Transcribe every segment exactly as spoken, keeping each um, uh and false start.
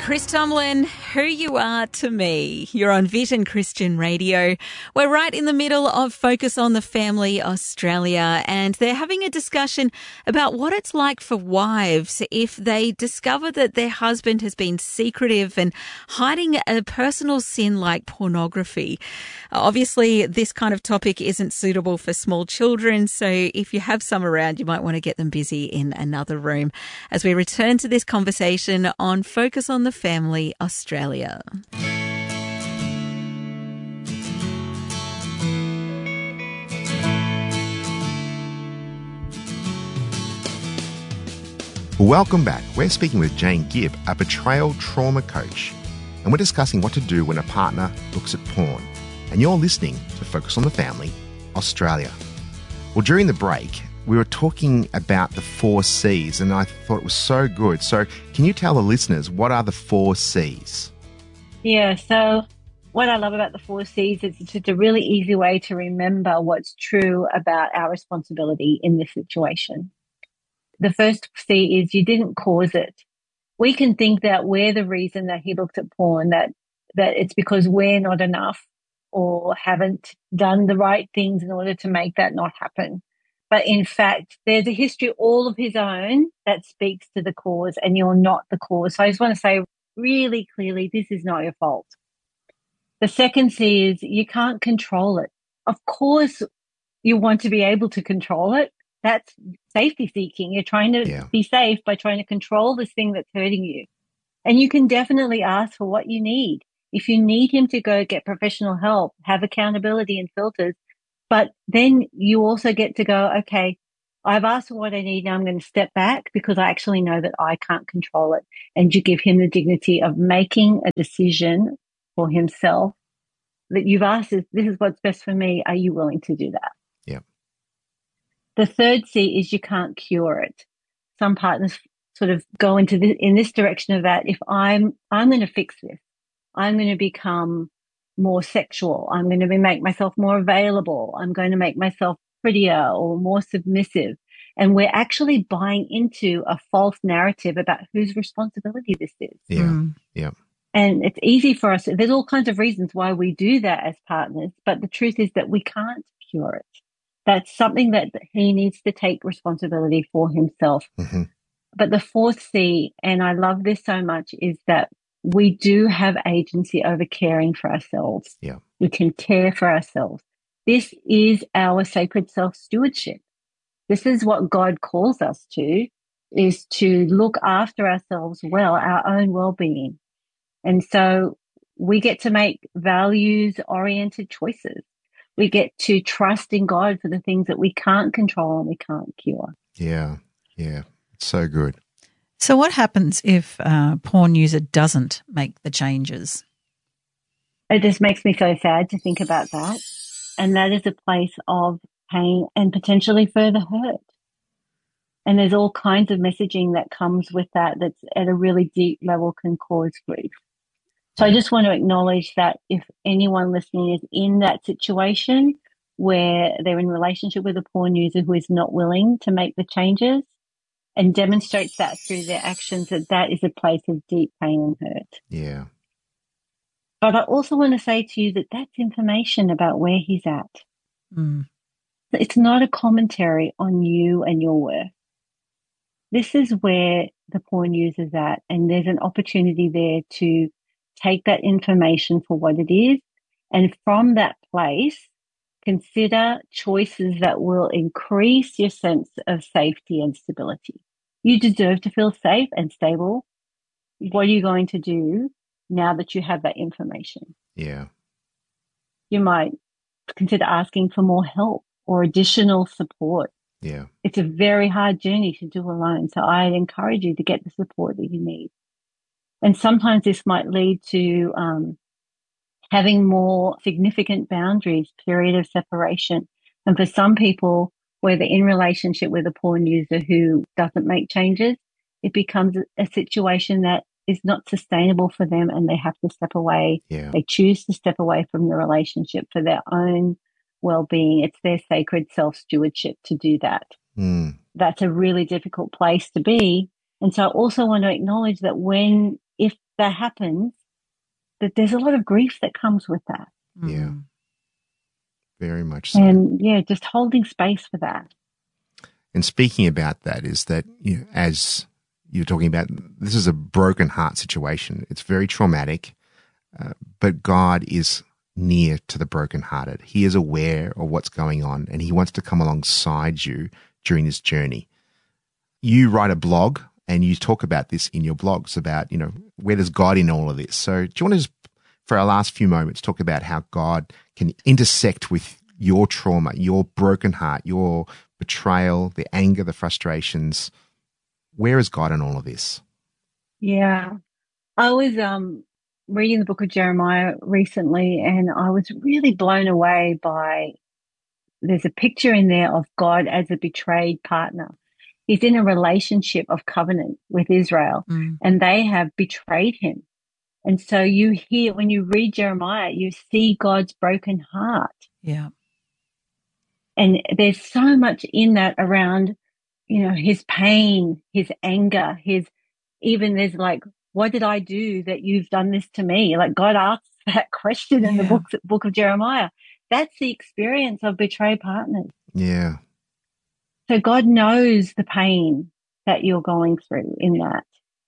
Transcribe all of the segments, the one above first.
Chris Tomlin, who you are to me. You're on Vision Christian Radio. We're right in the middle of Focus on the Family Australia, and they're having a discussion about what it's like for wives if they discover that their husband has been secretive and hiding a personal sin like pornography. Obviously, this kind of topic isn't suitable for small children, so if you have some around, you might want to get them busy in another room as we return to this conversation on Focus on the Family Australia. Welcome back. We're speaking with Jane Gibb, a betrayal trauma coach, and we're discussing what to do when a partner looks at porn. And you're listening to Focus on the Family Australia. Well, during the break, we were talking about the four C's, and I thought it was so good. So can you tell the listeners, what are the four C's? Yeah, so what I love about the four C's is it's just a really easy way to remember what's true about our responsibility in this situation. The first C is you didn't cause it. We can think that we're the reason that he looked at porn, that, that it's because we're not enough or haven't done the right things in order to make that not happen. But in fact, there's a history all of his own that speaks to the cause, and you're not the cause. So I just want to say really clearly, this is not your fault. The second C is you can't control it. Of course, you want to be able to control it. That's safety seeking. You're trying to Yeah. be safe by trying to control this thing that's hurting you. And you can definitely ask for what you need. If you need him to go get professional help, have accountability and filters, but then you also get to go, okay, I've asked for what I need. Now I'm going to step back because I actually know that I can't control it. And you give him the dignity of making a decision for himself that you've asked, this is what's best for me. Are you willing to do that? Yeah. The third C is you can't cure it. Some partners sort of go into this, in this direction of that. If I'm, I'm going to fix this, I'm going to become more sexual. I'm going to be, make myself more available. I'm going to make myself prettier or more submissive. And we're actually buying into a false narrative about whose responsibility this is. Yeah. Mm. Yeah. And it's easy for us. There's all kinds of reasons why we do that as partners, but the truth is that we can't cure it. That's something that he needs to take responsibility for himself. Mm-hmm. But the fourth C, and I love this so much, is that we do have agency over caring for ourselves. Yeah. We can care for ourselves. This is our sacred self-stewardship. This is what God calls us to, is to look after ourselves well, our own well-being. And so we get to make values-oriented choices. We get to trust in God for the things that we can't control and we can't cure. Yeah. Yeah. It's so good. So what happens if a porn user doesn't make the changes? It just makes me so sad to think about that. And that is a place of pain and potentially further hurt. And there's all kinds of messaging that comes with that that's at a really deep level can cause grief. So I just want to acknowledge that if anyone listening is in that situation where they're in relationship with a porn user who is not willing to make the changes, and demonstrates that through their actions, that that is a place of deep pain and hurt. Yeah. But I also want to say to you that that's information about where he's at. Mm. It's not a commentary on you and your worth. This is where the porn user's at, and there's an opportunity there to take that information for what it is, and from that place, consider choices that will increase your sense of safety and stability. You deserve to feel safe and stable. What are you going to do now that you have that information? Yeah. You might consider asking for more help or additional support. Yeah. It's a very hard journey to do alone. So I'd encourage you to get the support that you need. And sometimes this might lead to um, having more significant boundaries, period of separation. And for some people, where they're in relationship with a porn user who doesn't make changes, it becomes a situation that is not sustainable for them and they have to step away. Yeah. They choose to step away from the relationship for their own well-being. It's their sacred self-stewardship to do that. Mm. That's a really difficult place to be. And so I also want to acknowledge that when if that happens, that there's a lot of grief that comes with that. Yeah, very much so. And yeah, just holding space for that. And speaking about that is that, you know, as you're talking about, this is a broken heart situation. It's very traumatic, uh, but God is near to the brokenhearted. He is aware of what's going on, and he wants to come alongside you during this journey. You write a blog, and you talk about this in your blogs about, you know, where does God in all of this? So do you want to just, for our last few moments, talk about how God can intersect with your trauma, your broken heart, your betrayal, the anger, the frustrations? Where is God in all of this? Yeah. I was um, reading the book of Jeremiah recently, and I was really blown away by, there's a picture in there of God as a betrayed partner. He's in a relationship of covenant with Israel, mm. and they have betrayed him. And so you hear, when you read Jeremiah, you see God's broken heart. Yeah. And there's so much in that around, you know, his pain, his anger, his, even there's like, what did I do that you've done this to me? Like God asks that question in yeah. the book, book of Jeremiah. That's the experience of betrayed partners. Yeah. So God knows the pain that you're going through in that.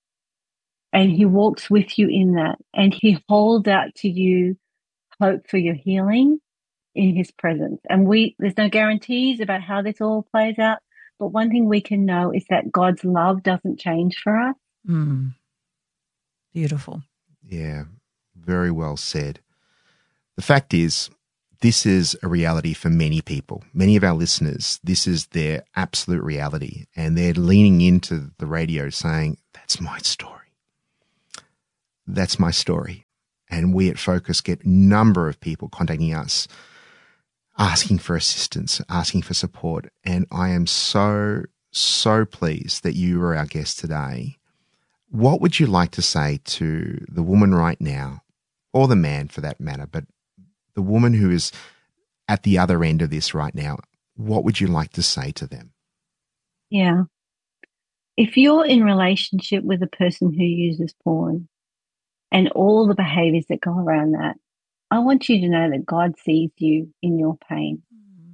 And he walks with you in that. And he holds out to you hope for your healing in his presence. And we, there's no guarantees about how this all plays out. But one thing we can know is that God's love doesn't change for us. Mm. Beautiful. Yeah, very well said. The fact is, this is a reality for many people. Many of our listeners, this is their absolute reality. And they're leaning into the radio saying, that's my story. That's my story. And we at Focus get a number of people contacting us, asking for assistance, asking for support. And I am so, so pleased that you are our guest today. What would you like to say to the woman right now, or the man for that matter, but the woman who is at the other end of this right now? What would you like to say to them? Yeah. If you're in relationship with a person who uses porn and all the behaviors that go around that, I want you to know that God sees you in your pain, mm.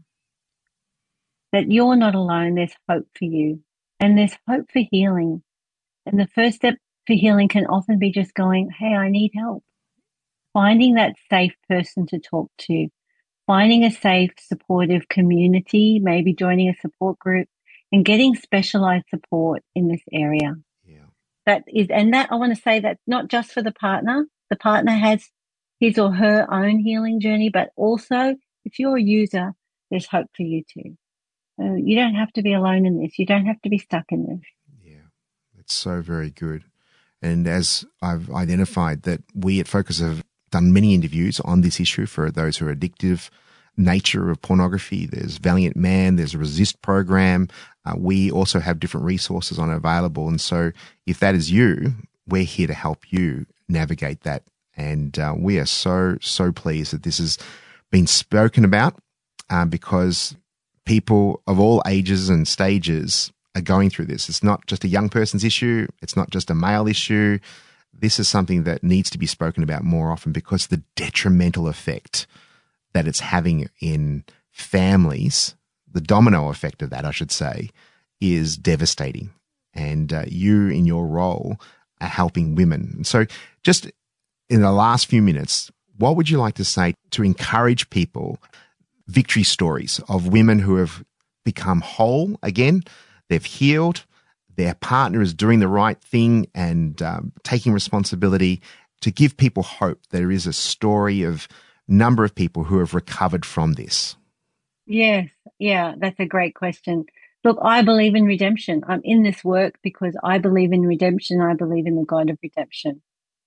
that you're not alone. There's hope for you, and there's hope for healing. And the first step for healing can often be just going, hey, I need help. Finding that safe person to talk to, finding a safe, supportive community, maybe joining a support group, and getting specialized support in this area. Yeah. That is, and that I want to say that not just for the partner, the partner has his or her own healing journey, but also if you're a user, there's hope for you too. Uh, you don't have to be alone in this. You don't have to be stuck in this. Yeah, that's so very good. And as I've identified that we at Focus have done many interviews on this issue for those who are addictive nature of pornography. There's Valiant Man, there's a Resist program. Uh, we also have different resources on available. And so if that is you, we're here to help you navigate that. And uh, we are so, so pleased that this has been spoken about uh, because people of all ages and stages are going through this. It's not just a young person's issue. It's not just a male issue. This is something that needs to be spoken about more often because the detrimental effect that it's having in families, the domino effect of that, I should say, is devastating. And uh, you, in your role, are helping women. So just in the last few minutes, what would you like to say to encourage people, victory stories of women who have become whole again, they've healed, their partner is doing the right thing and um, taking responsibility, to give people hope that there is a story of number of people who have recovered from this? Yes, yeah, that's a great question. Look, I believe in redemption. I'm in this work because I believe in redemption. I believe in the God of redemption.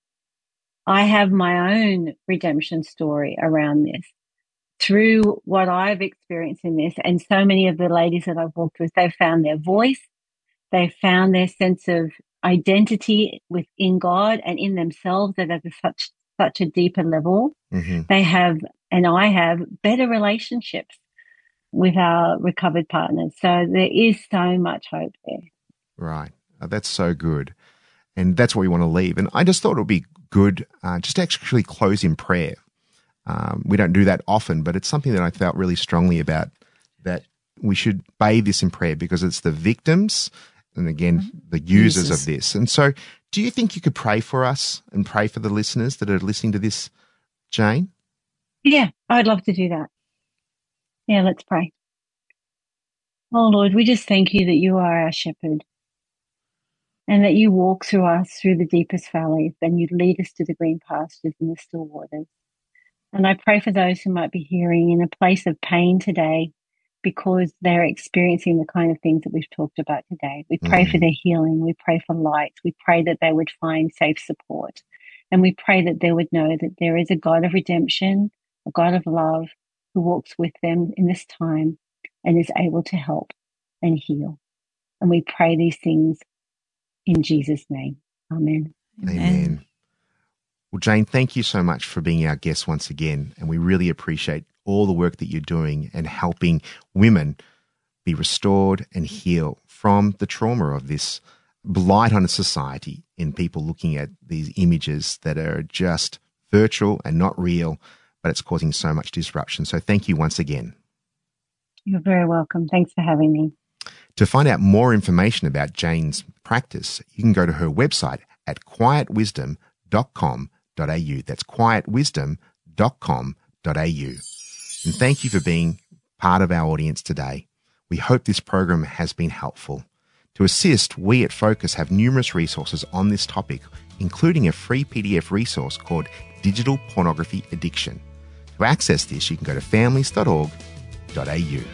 I have my own redemption story around this through what I've experienced in this. And so many of the ladies that I've walked with, they've found their voice. They've found their sense of identity within God and in themselves that at such such a deeper level. Mm-hmm. They have, and I have, better relationships with our recovered partners. So there is so much hope there. Right. Oh, that's so good. And that's where we want to leave. And I just thought it would be good uh, just to actually close in prayer. Um, we don't do that often, but it's something that I felt really strongly about, that we should bathe this in prayer because it's the victims and, again, the users, users of this. And so do you think you could pray for us and pray for the listeners that are listening to this, Jane? Yeah, I'd love to do that. Yeah, let's pray. Oh, Lord, we just thank you that you are our shepherd and that you walk through us through the deepest valleys and you lead us to the green pastures and the still waters. And I pray for those who might be hearing in a place of pain today because they're experiencing the kind of things that we've talked about today. We pray mm. for their healing. We pray for light. We pray that they would find safe support. And we pray that they would know that there is a God of redemption, a God of love who walks with them in this time and is able to help and heal. And we pray these things in Jesus' name. Amen. Amen. Amen. Well, Jane, thank you so much for being our guest once again. And we really appreciate all the work that you're doing and helping women be restored and heal from the trauma of this blight on society in people looking at these images that are just virtual and not real, but it's causing so much disruption. So thank you once again. You're very welcome. Thanks for having me. To find out more information about Jane's practice, you can go to her website at quiet wisdom dot com dot a u. That's quiet wisdom dot com dot a u. And thank you for being part of our audience today. We hope this program has been helpful. To assist, we at Focus have numerous resources on this topic, including a free P D F resource called Digital Pornography Addiction. To access this, you can go to families dot org dot a u.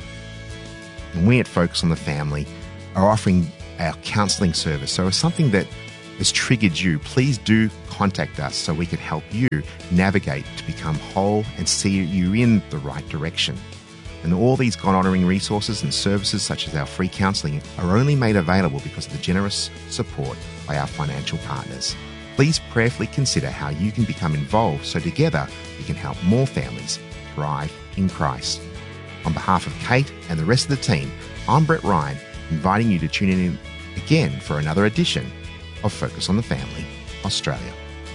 And we at Focus on the Family are offering our counselling service. So if something that has triggered you, please do contact us so we can help you navigate to become whole and see you in the right direction. And all these God-honouring resources and services such as our free counselling are only made available because of the generous support by our financial partners. Please prayerfully consider how you can become involved so together we can help more families thrive in Christ. On behalf of Kate and the rest of the team, I'm Brett Ryan, inviting you to tune in again for another edition of Focus on the Family, Australia.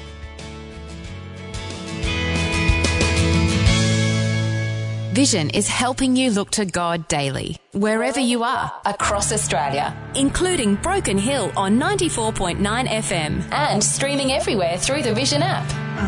Vision is helping you look to God daily, wherever you are, across Australia, including Broken Hill on ninety-four point nine F M and streaming everywhere through the Vision app.